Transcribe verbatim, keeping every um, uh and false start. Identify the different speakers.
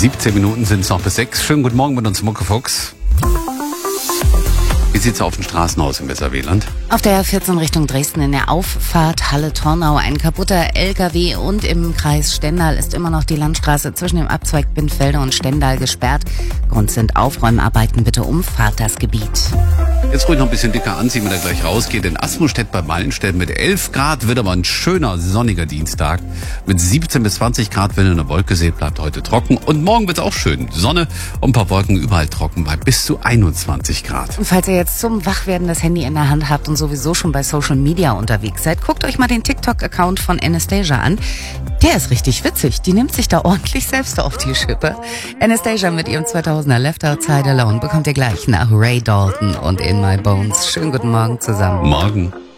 Speaker 1: siebzehn Minuten sind es noch bis sechs. Schönen guten Morgen mit uns, Muckefuchs. Wie sieht's auf den Straßen aus im Weserwieland?
Speaker 2: Auf der vierzehn Richtung Dresden in der Auffahrt Halle-Tornau ein kaputter L K W und im Kreis Stendal ist immer noch die Landstraße zwischen dem Abzweig Bindfelde und Stendal gesperrt. Grund sind Aufräumarbeiten, bitte umfahrt das Gebiet.
Speaker 1: Jetzt ruhig noch ein bisschen dicker anziehen, wenn er gleich rausgeht. In Asmustedt bei Ballenstedt mit elf Grad wird aber ein schöner sonniger Dienstag. Mit siebzehn bis zwanzig Grad, wenn ihr eine Wolke seht, bleibt heute trocken. Und morgen wird's auch schön. Sonne und ein paar Wolken überall trocken bei bis zu einundzwanzig Grad.
Speaker 2: Und falls ihr jetzt zum Wachwerden das Handy in der Hand habt und sowieso schon bei Social Media unterwegs seid, guckt euch mal den TikTok-Account von Anastasia an. Der ist richtig witzig. Die nimmt sich da ordentlich selbst auf die Schippe. Anastasia mit ihrem zweitausender Left Outside Alone bekommt ihr gleich nach Ray Dalton und In My Bones. Schönen guten Morgen zusammen.
Speaker 1: Morgen.